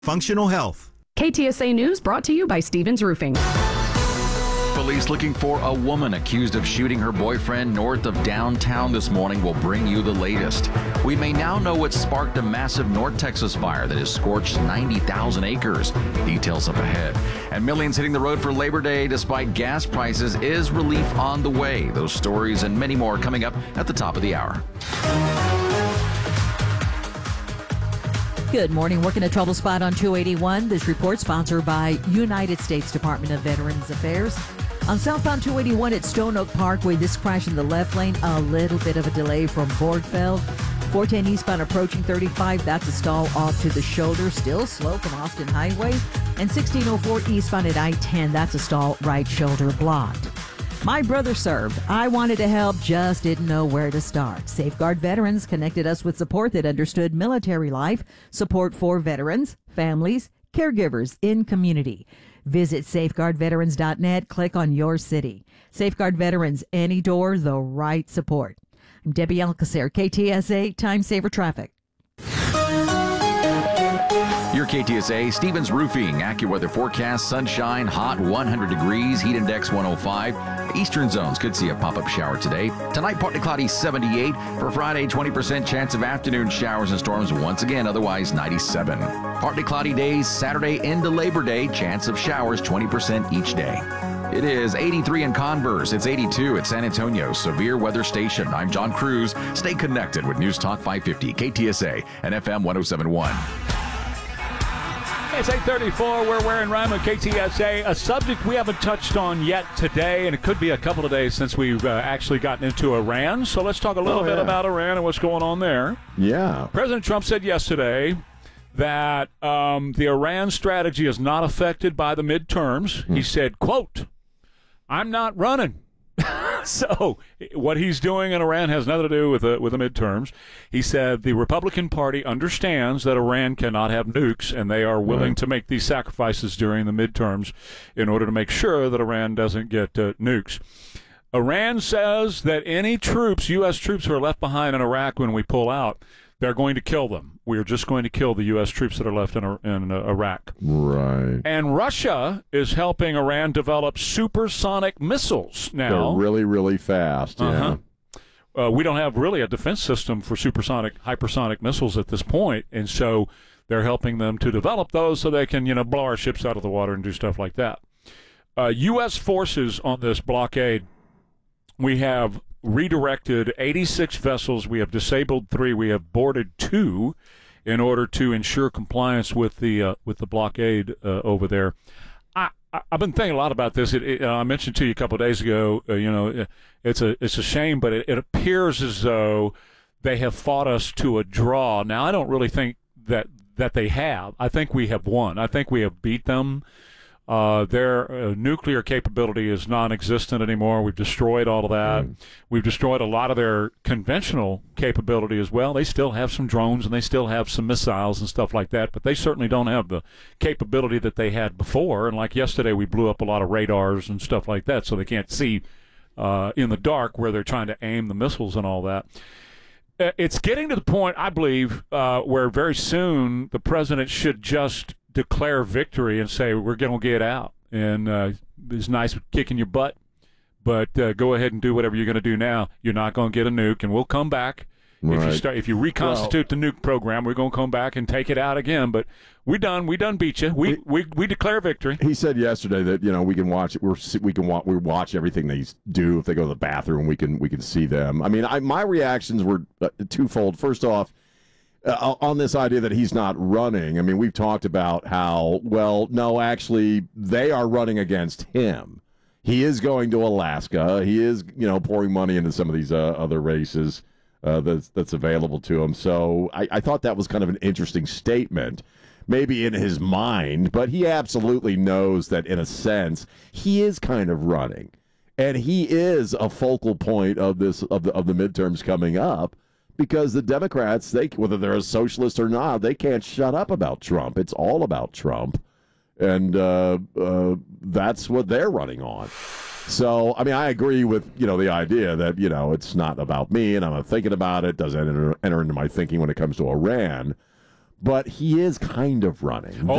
Functional Health. KTSA News brought to you by Stevens Roofing. Police looking for a woman accused of shooting her boyfriend north of downtown this morning will bring you the latest. We may now know what sparked a massive North Texas fire that has scorched 90,000 acres. Details up ahead. And millions hitting the road for Labor Day despite gas prices. Is relief on the way? Those stories and many more coming up at the top of the hour. Good morning. Working a trouble spot on 281. This report sponsored by United States Department of Veterans Affairs. On southbound 281 at Stone Oak Parkway, this crash in the left lane, a little bit of a delay from Borgfeld. 410 eastbound approaching 35, that's a stall off to the shoulder, still slow from Austin Highway. And 1604 eastbound at I-10, that's a stall right shoulder blocked. My brother served. I wanted to help, just didn't know where to start. Safeguard Veterans connected us with support that understood military life, support for veterans, families, caregivers in community. Visit safeguardveterans.net, click on your city. Safeguard Veterans, any door, the right support. I'm Debbie Alcacer, KTSA Time Saver Traffic. Your KTSA, Stevens Roofing, AccuWeather forecast, sunshine, hot 100 degrees, heat index 105. Eastern zones could see a pop-up shower today. Tonight, partly cloudy 78. For Friday, 20% chance of afternoon showers and storms once again, otherwise 97. Partly cloudy days, Saturday into Labor Day, chance of showers 20% each day. It is 83 in Converse. It's 82 at San Antonio Severe Weather Station. I'm John Cruz. Stay connected with News Talk 550, KTSA, and FM 1071. It's 8:34. We're wearing rhyme with KTSA, a subject we haven't touched on yet today, and it could be a couple of days since we've actually gotten into Iran. So let's talk a little bit about Iran and what's going on there. Yeah. President Trump said yesterday that the Iran strategy is not affected by the midterms. He said, quote, "I'm not running." So what he's doing in Iran has nothing to do with the midterms. He said the Republican Party understands that Iran cannot have nukes, and they are willing to make these sacrifices during the midterms in order to make sure that Iran doesn't get nukes. Iran says that any troops, U.S. troops who are left behind in Iraq when we pull out, they're going to kill them. We are just going to kill the U.S. troops that are left in Iraq. Right. And Russia is helping Iran develop supersonic missiles now. They're really, really fast. Yeah. We don't have really a defense system for supersonic, hypersonic missiles at this point, and so they're helping them to develop those so they can, blow our ships out of the water and do stuff like that. U.S. forces on this blockade, we have redirected 86 vessels. We have disabled 3. We have boarded 2 in order to ensure compliance with the blockade over there. I've been thinking a lot about this. I mentioned to you a couple of days ago. It's a shame, but it appears as though they have fought us to a draw. Now, I don't really think that they have. I think we have won. I think we have beat them. Their nuclear capability is non-existent anymore. We've destroyed all of that. We've destroyed a lot of their conventional capability as well. They still have some drones and they still have some missiles and stuff like that, but they certainly don't have the capability that they had before. And like yesterday, we blew up a lot of radars and stuff like that, so they can't see in the dark where they're trying to aim the missiles and all that. It's getting to the point, I believe, where very soon the president should just declare victory and say, we're going to get out. And it's nice kicking your butt, but go ahead and do whatever you're going to do now. You're not going to get a nuke, and we'll come back. Right. If you reconstitute the nuke program, we're going to come back and take it out again. But we done beat you. We declare victory. He said yesterday that we can watch it. We watch everything they do. If they go to the bathroom, we can see them. I mean, my reactions were twofold. First off, on this idea that he's not running, I mean, we've talked about how, no, actually, they are running against him. He is going to Alaska. He is, pouring money into some of these other races that's available to him. So I thought that was kind of an interesting statement, maybe in his mind, but he absolutely knows that, in a sense, he is kind of running. And he is a focal point of the midterms coming up. Because the Democrats, whether they're a socialist or not, they can't shut up about Trump. It's all about Trump. And that's what they're running on. So, I mean, I agree with, the idea that, it's not about me and I'm not thinking about it. Doesn't enter into my thinking when it comes to Iran. but he is kind of running.